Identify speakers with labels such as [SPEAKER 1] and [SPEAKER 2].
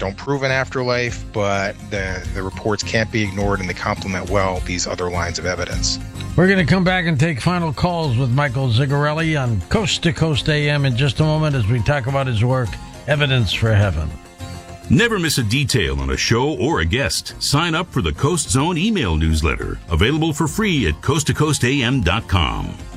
[SPEAKER 1] don't prove an afterlife, but the reports can't be ignored, and they complement well these other lines of evidence.
[SPEAKER 2] We're going to come back and take final calls with Michael Zigarelli on Coast to Coast AM in just a moment as we talk about his work, Evidence for Heaven.
[SPEAKER 3] Never miss a detail on a show or a guest. Sign up for the Coast Zone email newsletter, available for free at coasttocoastam.com.